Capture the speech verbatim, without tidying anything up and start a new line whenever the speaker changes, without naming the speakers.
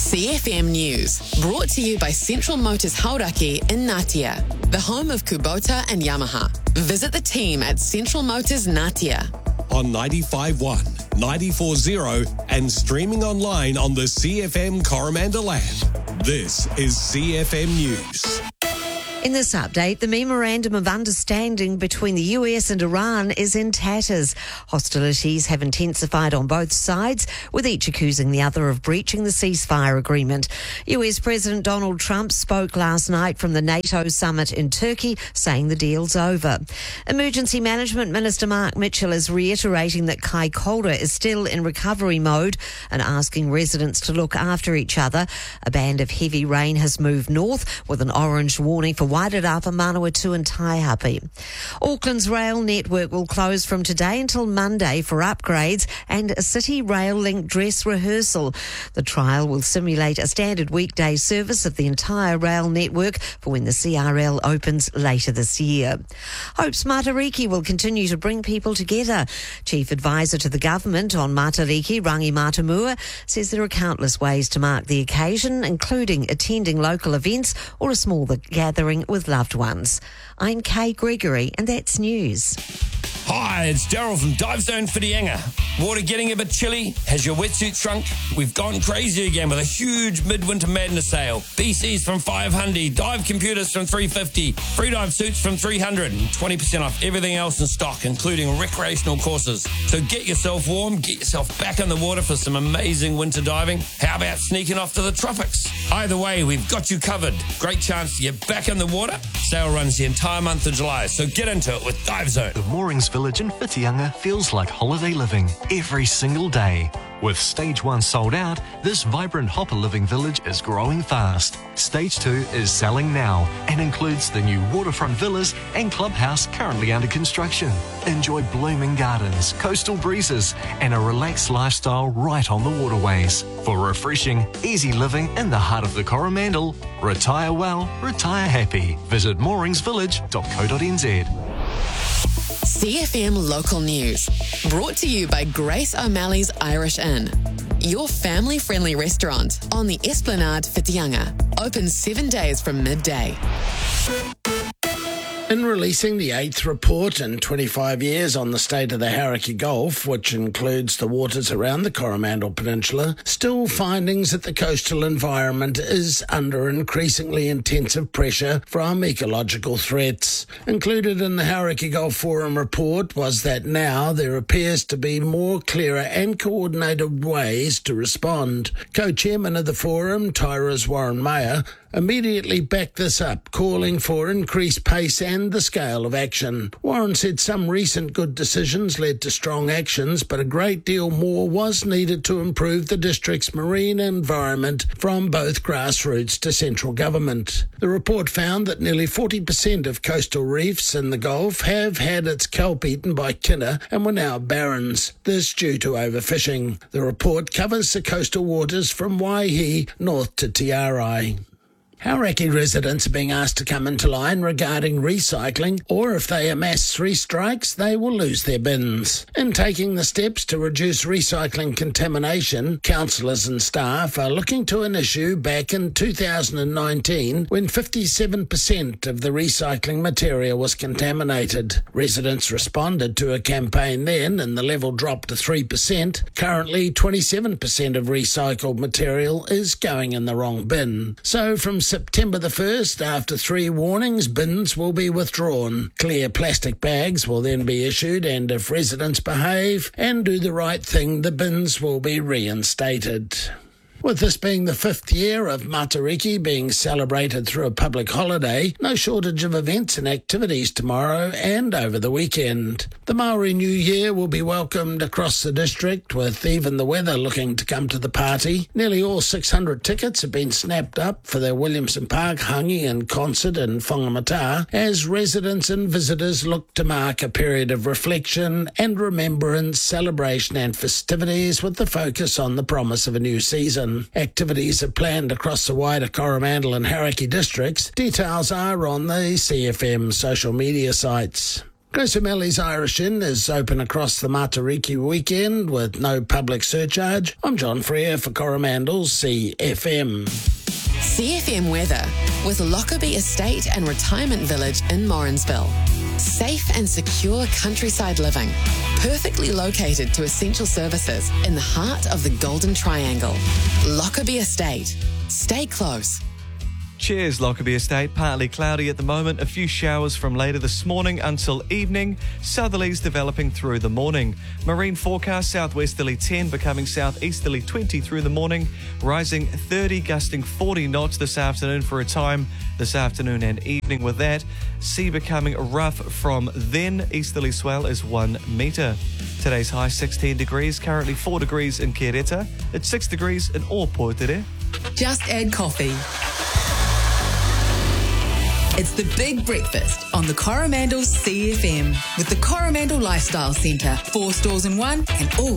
C F M News, brought to you by Central Motors Hauraki in Ngatea, the home of Kubota and Yamaha. Visit the team at Central Motors Ngatea.
On ninety-five point one, ninety-four point zero and streaming online on the C F M Coromandel app. This is C F M News.
In this update, the Memorandum of Understanding between the U S and Iran is in tatters. Hostilities have intensified on both sides, with each accusing the other of breaching the ceasefire agreement. U S President Donald Trump spoke last night from the NATO summit in Turkey, saying the deal's over. Emergency Management Minister Mark Mitchell is reiterating that Kaikoura is still in recovery mode and asking residents to look after each other. A band of heavy rain has moved north with an orange warning for Wairarapa, Manawatu and Taihape. Auckland's rail network will close from today until Monday for upgrades and a City Rail Link dress rehearsal. The trial will simulate a standard weekday service of the entire rail network for when the C R L opens later this year. Hope's Matariki will continue to bring people together. Chief Advisor to the Government on Matariki, Rangi Matamua, says there are countless ways to mark the occasion, including attending local events or a smaller gathering with loved ones. I'm Kay Gregory, and that's news.
Hi, it's Daryl from Dive Zone Whitianga. Water getting a bit chilly? Has your wetsuit shrunk? We've gone crazy again with a huge midwinter madness sale. B Cs from five hundred, dive computers from three fifty, free dive suits from three hundred, and twenty percent off everything else in stock, including recreational courses. So get yourself warm, get yourself back in the water for some amazing winter diving. How about sneaking off to the tropics? Either way, we've got you covered. Great chance to get back in the water. Sale runs the entire month of July, so get into it with Dive Zone.
The Moorings Village in Whitianga feels like holiday living every single day. With Stage one sold out, this vibrant hopper living village is growing fast. Stage two is selling now and includes the new waterfront villas and clubhouse currently under construction. Enjoy blooming gardens, coastal breezes and a relaxed lifestyle right on the waterways. For refreshing, easy living in the heart of the Coromandel, retire well, retire happy. Visit moorings village dot co dot n z.
C F M Local News, brought to you by Grace O'Malley's Irish Inn, your family-friendly restaurant on the Esplanade Whitianga, open seven days from midday.
In releasing the eighth report in twenty-five years on the state of the Hauraki Gulf, which includes the waters around the Coromandel Peninsula, still findings that the coastal environment is under increasingly intensive pressure from ecological threats. Included in the Hauraki Gulf Forum report was that now there appears to be more clearer and coordinated ways to respond. Co-chairman of the forum, Tyra's Warren Mayer, immediately backed this up, calling for increased pace and the scale of action. Warren said some recent good decisions led to strong actions, but a great deal more was needed to improve the district's marine environment from both grassroots to central government. The report found that nearly forty percent of coastal reefs in the Gulf have had its kelp eaten by kinner and were now barrens, this due to overfishing. The report covers the coastal waters from Waihi north to Te Arai. Hauraki residents are being asked to come into line regarding recycling, or if they amass three strikes, they will lose their bins. In taking the steps to reduce recycling contamination, councillors and staff are looking to an issue back in two thousand nineteen when fifty-seven percent of the recycling material was contaminated. Residents responded to a campaign then and the level dropped to three percent. Currently, twenty-seven percent of recycled material is going in the wrong bin. So from September the first, after three warnings, bins will be withdrawn. Clear plastic bags will then be issued, and if residents behave and do the right thing, the bins will be reinstated. With this being the fifth year of Matariki being celebrated through a public holiday, no shortage of events and activities tomorrow and over the weekend. The Maori New Year will be welcomed across the district, with even the weather looking to come to the party. Nearly all six hundred tickets have been snapped up for the Williamson Park Hangi and concert in Whangamata as residents and visitors look to mark a period of reflection and remembrance, celebration and festivities with the focus on the promise of a new season. Activities are planned across the wider Coromandel and Hauraki districts. Details are on the C F M social media sites. Grace O'Malley's Irish Inn is open across the Matariki weekend with no public surcharge. I'm John Freer for Coromandel C F M.
C F M weather with Lockerbie Estate and Retirement Village in Morrinsville. Safe and secure countryside living, perfectly located to essential services in the heart of the Golden Triangle. Lockerbie Estate. Stay close.
Cheers, Lockerbie Estate. Partly cloudy at the moment. A few showers from later this morning until evening. Southerlies developing through the morning. Marine forecast, southwesterly ten, becoming southeasterly twenty through the morning. Rising thirty, gusting forty knots this afternoon for a time. This afternoon and evening with that. Sea becoming rough from then. Easterly swell is one metre. Today's high sixteen degrees. Currently four degrees in Kereta. It's six degrees in Ōpōtere.
Just add coffee. It's the Big Breakfast on the Coromandel C F M with the Coromandel Lifestyle Centre. Four stores in one and all